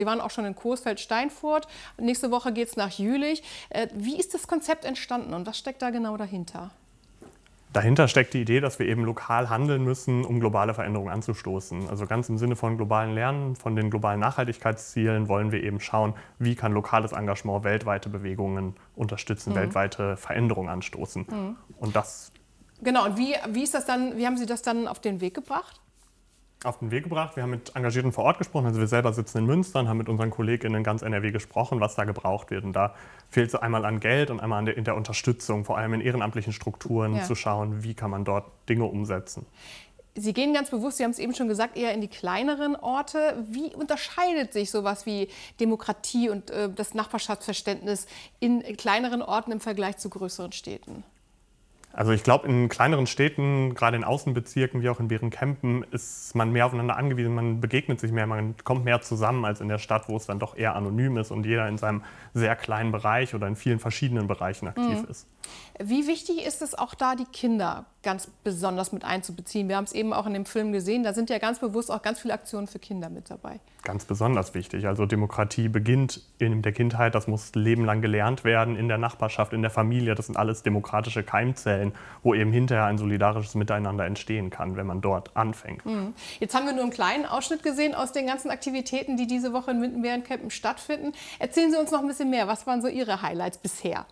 Wir waren auch schon in Coesfeld-Steinfurt. Nächste Woche geht es nach Jülich. Wie ist das Konzept entstanden und was steckt da genau dahinter? Dahinter steckt die Idee, dass wir eben lokal handeln müssen, um globale Veränderungen anzustoßen. Also ganz im Sinne von globalen Lernen, von den globalen Nachhaltigkeitszielen wollen wir eben schauen, wie kann lokales Engagement weltweite Bewegungen unterstützen, weltweite Veränderungen anstoßen. Und das genau, und wie ist das dann, wie haben Sie das dann auf den Weg gebracht? Auf den Weg gebracht. Wir haben mit Engagierten vor Ort gesprochen. Also wir selber sitzen in Münster und haben mit unseren KollegInnen in ganz NRW gesprochen, was da gebraucht wird. Und da fehlt es einmal an Geld und einmal in der Unterstützung, vor allem in ehrenamtlichen Strukturen, zu schauen, wie kann man dort Dinge umsetzen. Sie gehen ganz bewusst, Sie haben es eben schon gesagt, eher in die kleineren Orte. Wie unterscheidet sich sowas wie Demokratie und das Nachbarschaftsverständnis in kleineren Orten im Vergleich zu größeren Städten? Also ich glaube, in kleineren Städten, gerade in Außenbezirken wie auch in Berenkempen, ist man mehr aufeinander angewiesen, man begegnet sich mehr, man kommt mehr zusammen als in der Stadt, wo es dann doch eher anonym ist und jeder in seinem sehr kleinen Bereich oder in vielen verschiedenen Bereichen aktiv ist. Wie wichtig ist es auch da, die Kinder ganz besonders mit einzubeziehen? Wir haben es eben auch in dem Film gesehen, da sind ja ganz bewusst auch ganz viele Aktionen für Kinder mit dabei. Ganz besonders wichtig. Also Demokratie beginnt in der Kindheit, das muss lebenlang gelernt werden, in der Nachbarschaft, in der Familie. Das sind alles demokratische Keimzellen, wo eben hinterher ein solidarisches Miteinander entstehen kann, wenn man dort anfängt. Jetzt haben wir nur einen kleinen Ausschnitt gesehen aus den ganzen Aktivitäten, die diese Woche in Minden-Berenkempen stattfinden. Erzählen Sie uns noch ein bisschen mehr. Was waren so Ihre Highlights bisher?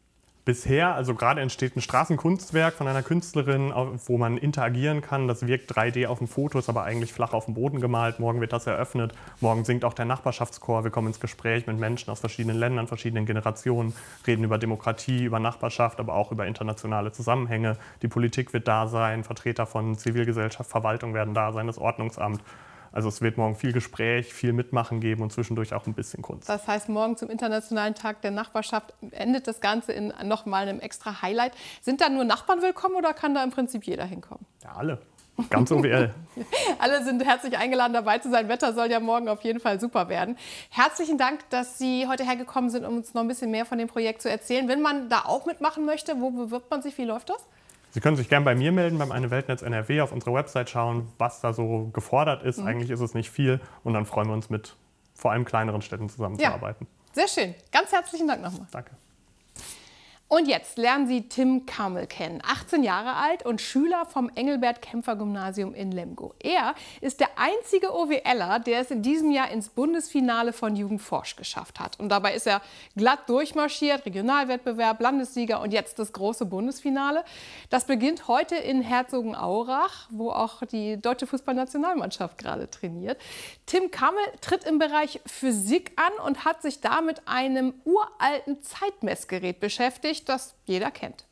Bisher, also gerade entsteht ein Straßenkunstwerk von einer Künstlerin, wo man interagieren kann. Das wirkt 3D auf dem Foto, ist aber eigentlich flach auf dem Boden gemalt. Morgen wird das eröffnet. Morgen singt auch der Nachbarschaftschor. Wir kommen ins Gespräch mit Menschen aus verschiedenen Ländern, verschiedenen Generationen, reden über Demokratie, über Nachbarschaft, aber auch über internationale Zusammenhänge. Die Politik wird da sein, Vertreter von Zivilgesellschaft, Verwaltung werden da sein, das Ordnungsamt. Also es wird morgen viel Gespräch, viel Mitmachen geben und zwischendurch auch ein bisschen Kunst. Das heißt, morgen zum Internationalen Tag der Nachbarschaft endet das Ganze in nochmal einem extra Highlight. Sind da nur Nachbarn willkommen oder kann da im Prinzip jeder hinkommen? Ja, alle. Ganz OWL. Alle sind herzlich eingeladen, dabei zu sein. Wetter soll ja morgen auf jeden Fall super werden. Herzlichen Dank, dass Sie heute hergekommen sind, um uns noch ein bisschen mehr von dem Projekt zu erzählen. Wenn man da auch mitmachen möchte, wo bewirbt man sich? Wie läuft das? Sie können sich gerne bei mir melden, beim Eine Weltnetz NRW, auf unserer Website schauen, was da so gefordert ist. Eigentlich ist es nicht viel und dann freuen wir uns, mit vor allem kleineren Städten zusammenzuarbeiten. Sehr schön. Ganz herzlichen Dank nochmal. Danke. Und jetzt lernen Sie Tim Kammel kennen, 18 Jahre alt und Schüler vom Engelbert-Kämpfer-Gymnasium in Lemgo. Er ist der einzige OWLer, der es in diesem Jahr ins Bundesfinale von Jugendforsch geschafft hat. Und dabei ist er glatt durchmarschiert, Regionalwettbewerb, Landessieger und jetzt das große Bundesfinale. Das beginnt heute in Herzogenaurach, wo auch die deutsche Fußballnationalmannschaft gerade trainiert. Tim Kammel tritt im Bereich Physik an und hat sich da mit einem uralten Zeitmessgerät beschäftigt, das jeder kennt.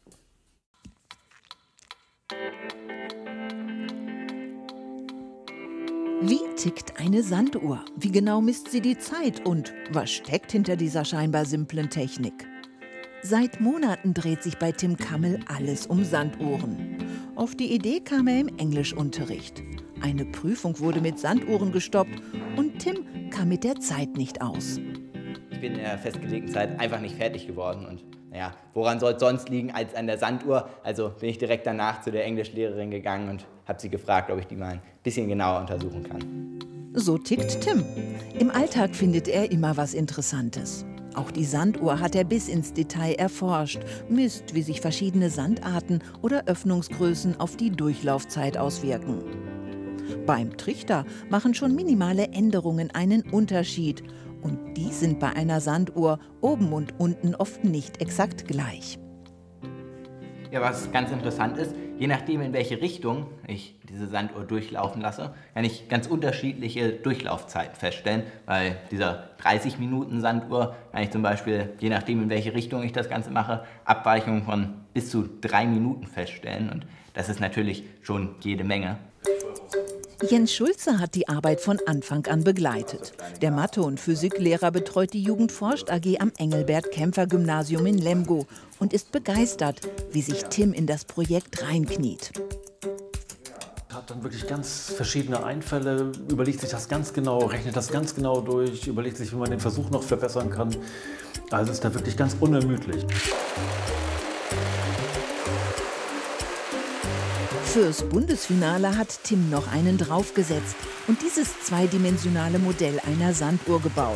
Wie tickt eine Sanduhr? Wie genau misst sie die Zeit? Und was steckt hinter dieser scheinbar simplen Technik? Seit Monaten dreht sich bei Tim Kammel alles um Sanduhren. Auf die Idee kam er im Englischunterricht. Eine Prüfung wurde mit Sanduhren gestoppt und Tim kam mit der Zeit nicht aus. Ich bin in der festgelegten Zeit einfach nicht fertig geworden und naja, woran soll es sonst liegen als an der Sanduhr? Also bin ich direkt danach zu der Englischlehrerin gegangen und habe sie gefragt, ob ich die mal ein bisschen genauer untersuchen kann. So tickt Tim. Im Alltag findet er immer was Interessantes. Auch die Sanduhr hat er bis ins Detail erforscht, misst, wie sich verschiedene Sandarten oder Öffnungsgrößen auf die Durchlaufzeit auswirken. Beim Trichter machen schon minimale Änderungen einen Unterschied. Und die sind bei einer Sanduhr oben und unten oft nicht exakt gleich. Ja, was ganz interessant ist, je nachdem in welche Richtung ich diese Sanduhr durchlaufen lasse, kann ich ganz unterschiedliche Durchlaufzeiten feststellen. Bei dieser 30-Minuten-Sanduhr kann ich zum Beispiel, je nachdem in welche Richtung ich das Ganze mache, Abweichungen von bis zu 3 Minuten feststellen. Und das ist natürlich schon jede Menge. Jens Schulze hat die Arbeit von Anfang an begleitet. Der Mathe- und Physiklehrer betreut die Jugendforscht AG am Engelbert-Kämpfer-Gymnasium in Lemgo und ist begeistert, wie sich Tim in das Projekt reinkniet. Er hat dann wirklich ganz verschiedene Einfälle, überlegt sich das ganz genau, rechnet das ganz genau durch, überlegt sich, wie man den Versuch noch verbessern kann. Also ist da wirklich ganz unermüdlich. Fürs Bundesfinale hat Tim noch einen draufgesetzt und dieses zweidimensionale Modell einer Sanduhr gebaut.